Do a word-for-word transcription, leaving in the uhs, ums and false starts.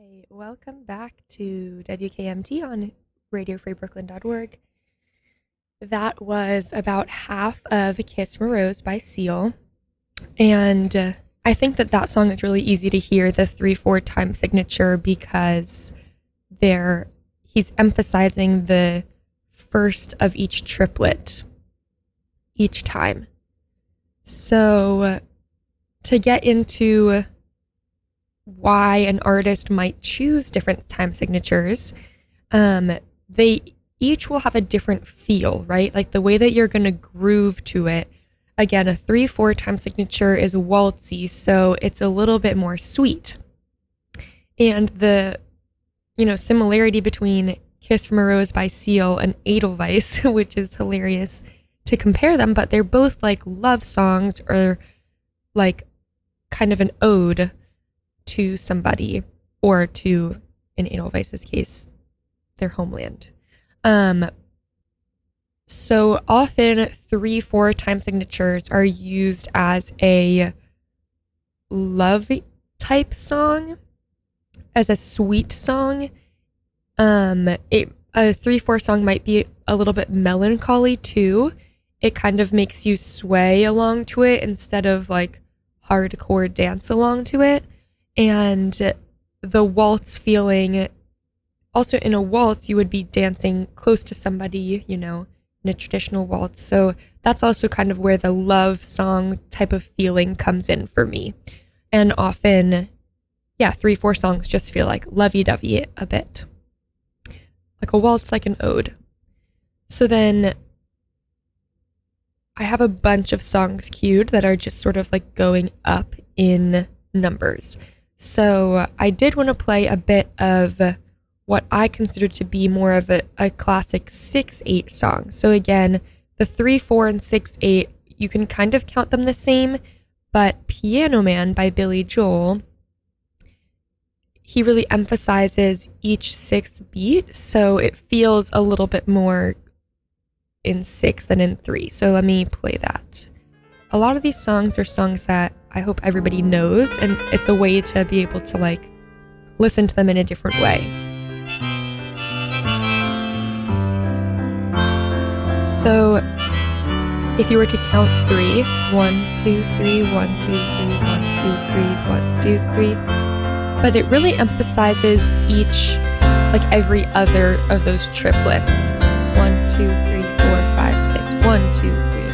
Hi, welcome back to W K M T on radio free brooklyn dot org. That was about half of Kiss from a Rose by Seal. And uh, I think that that song is really easy to hear, the three four time signature, because there he's emphasizing the first of each triplet each time. So uh, to get into why an artist might choose different time signatures, um, they each will have a different feel, right? Like the way that you're going to groove to it. Again, a three four time signature is waltzy, so it's a little bit more sweet. And the, you know, similarity between Kiss from a Rose by Seal and Edelweiss, which is hilarious to compare them, but they're both like love songs or like kind of an ode to somebody, or to, in Edelweiss's case, their homeland. Um, so often three, four time signatures are used as a love type song, as a sweet song. Um, it, a three, four song might be a little bit melancholy too. It kind of makes you sway along to it instead of like hardcore dance along to it. And the waltz feeling, also in a waltz, you would be dancing close to somebody, you know, in a traditional waltz. So that's also kind of where the love song type of feeling comes in for me. And often, yeah, three, four songs just feel like lovey-dovey a bit. Like a waltz, like an ode. So then I have a bunch of songs queued that are just sort of like going up in numbers. So I did want to play a bit of what I consider to be more of a, a classic six eight song. So again, the three four and six eight, you can kind of count them the same, but Piano Man by Billy Joel, he really emphasizes each sixth beat, so it feels a little bit more in six than in three. So let me play that. A lot of these songs are songs that I hope everybody knows, and it's a way to be able to like listen to them in a different way. So if you were to count three, one, two, three, one, two, three, one, two, three, one, two, three, but it really emphasizes each, like every other of those triplets. One, two, three, four, five, six, one, two, three.